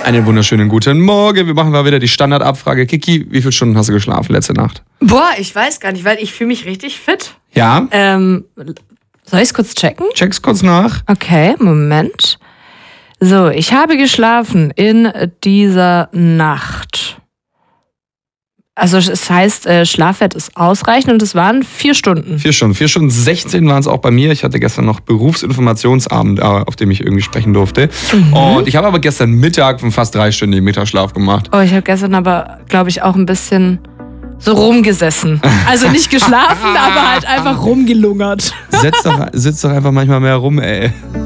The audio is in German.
Einen wunderschönen guten Morgen. Wir machen mal wieder die Standardabfrage. Kiki, wie viele Stunden hast du geschlafen letzte Nacht? Boah, ich weiß gar nicht, weil ich fühle mich richtig fit. Ja? Soll ich es kurz checken? Check's kurz nach. Okay, Moment. So, ich habe geschlafen in dieser Nacht. Also es heißt, Schlafwert ist ausreichend und es waren 4 Stunden. 4 Stunden. 4 Stunden 16 waren es auch bei mir. Ich hatte gestern noch Berufsinformationsabend, auf dem ich irgendwie sprechen durfte. Und ich habe aber gestern Mittag einen fast 3-stündigen Mittagsschlaf gemacht. Oh, ich habe gestern aber, glaube ich, auch ein bisschen so rumgesessen. Also nicht geschlafen, aber halt einfach rumgelungert. Sitz doch einfach manchmal mehr rum, ey.